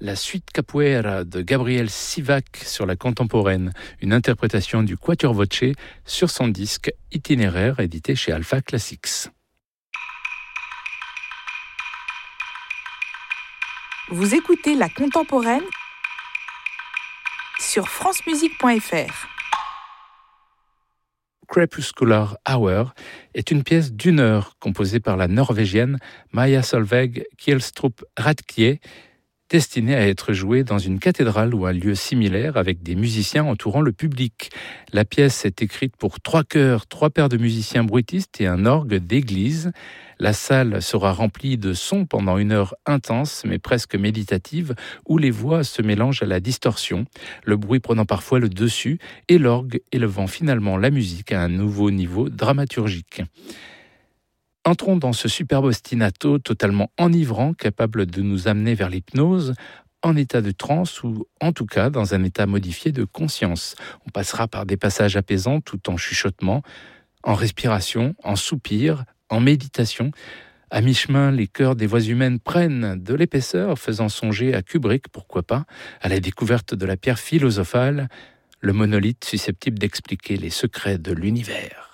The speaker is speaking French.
la suite Capoeira de Gabriel Sivac sur la contemporaine, une interprétation du Quatuor Voce sur son disque Itinéraire édité chez Alpha Classics. Vous écoutez la contemporaine sur francemusique.fr. Crepuscular Hour est une pièce d'1 heure composée par la Norvégienne Maja Solveig Kjelstrup Radkie, destinée à être jouée dans une cathédrale ou un lieu similaire avec des musiciens entourant le public. La pièce est écrite pour 3 chœurs, 3 paires de musiciens bruitistes et un orgue d'église. La salle sera remplie de sons pendant 1 heure intense, mais presque méditative, où les voix se mélangent à la distorsion, le bruit prenant parfois le dessus et l'orgue élevant finalement la musique à un nouveau niveau dramaturgique. Entrons dans ce superbe ostinato totalement enivrant, capable de nous amener vers l'hypnose, en état de transe ou en tout cas dans un état modifié de conscience. On passera par des passages apaisants tout en chuchotement, en respiration, en soupir, en méditation. À mi-chemin, les chœurs des voix humaines prennent de l'épaisseur, faisant songer à Kubrick, pourquoi pas, à la découverte de la pierre philosophale, le monolithe susceptible d'expliquer les secrets de l'univers.